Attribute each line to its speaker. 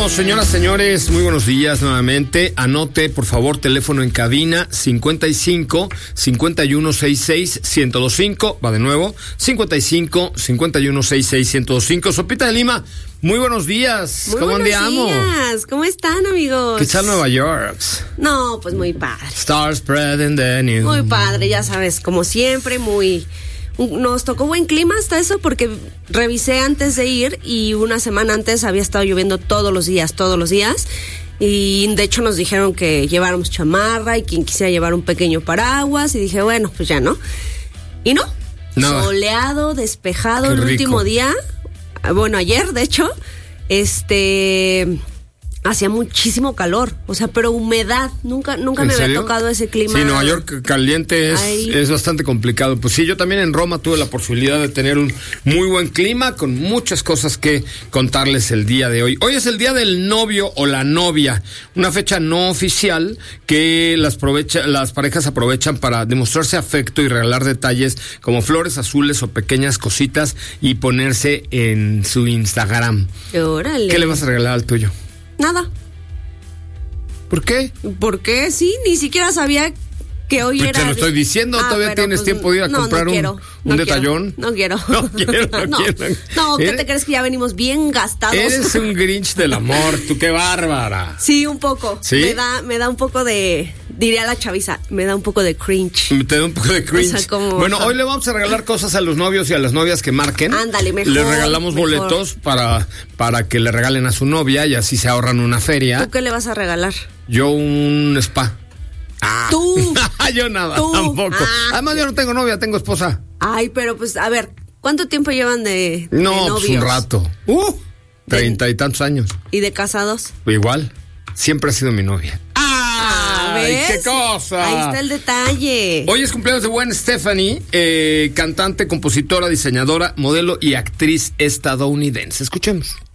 Speaker 1: Bueno, señoras, señores, muy buenos días nuevamente. Anote, por favor, teléfono en cabina 55 51 66 1025. Va de nuevo, 55 51 66 1025. Sopita de Lima, muy buenos días.
Speaker 2: Muy
Speaker 1: ¿Cómo
Speaker 2: andamos? Días. ¿Cómo están, amigos?
Speaker 1: ¿Qué tal Nueva York?
Speaker 2: No, pues muy padre.
Speaker 1: Stars spreading the news.
Speaker 2: Muy padre, ya sabes, como siempre, nos tocó buen clima hasta eso porque revisé antes de ir y una semana antes había estado lloviendo todos los días. Y de hecho nos dijeron que lleváramos chamarra y quien quisiera llevar un pequeño paraguas y dije, bueno, pues ya no. Y no, soleado, despejado. El último día, bueno, ayer de hecho, hacía muchísimo calor, o sea, pero humedad, nunca me había tocado ese clima.
Speaker 1: Sí, Nueva York caliente es bastante complicado. Pues sí, yo también en Roma tuve la posibilidad de tener un muy buen clima, con muchas cosas que contarles el día de hoy. Hoy es el día del novio o la novia, una fecha no oficial que las parejas aprovechan para demostrarse afecto y regalar detalles como flores azules o pequeñas cositas y ponerse en su Instagram.
Speaker 2: ¡Órale!
Speaker 1: ¿Qué le vas a regalar al tuyo?
Speaker 2: Nada.
Speaker 1: ¿Por qué?
Speaker 2: Porque sí, ni siquiera sabía que hoy
Speaker 1: pues
Speaker 2: era...
Speaker 1: Te lo estoy diciendo, todavía tienes tiempo de ir a comprar un detallón.
Speaker 2: No quiero.
Speaker 1: No quiero.
Speaker 2: No, ¿qué te crees que ya venimos bien gastados?
Speaker 1: Eres un Grinch del amor, tú qué bárbara.
Speaker 2: Sí, un poco.
Speaker 1: ¿Sí?
Speaker 2: Me da un poco de, diría la chaviza, me da un poco de cringe.
Speaker 1: Te da un poco de cringe.
Speaker 2: O sea, como...
Speaker 1: Bueno, hoy le vamos a regalar cosas a los novios y a las novias que marquen.
Speaker 2: Ándale, mejor.
Speaker 1: Le regalamos boletos para que le regalen a su novia y así se ahorran una feria.
Speaker 2: ¿Tú qué le vas a regalar?
Speaker 1: Yo un spa.
Speaker 2: Tú.
Speaker 1: Yo nada, tampoco. Además yo no tengo novia, tengo esposa.
Speaker 2: Ay, pero pues, a ver, ¿cuánto tiempo llevan de novios?
Speaker 1: Pues un rato. 30 y tantos años.
Speaker 2: ¿Y de casados?
Speaker 1: Igual, siempre ha sido mi novia.
Speaker 2: ¿Ves?
Speaker 1: ¡Qué cosa!
Speaker 2: Ahí está el detalle.
Speaker 1: Hoy es cumpleaños de Gwen Stefani, cantante, compositora, diseñadora, modelo y actriz estadounidense. Escuchemos.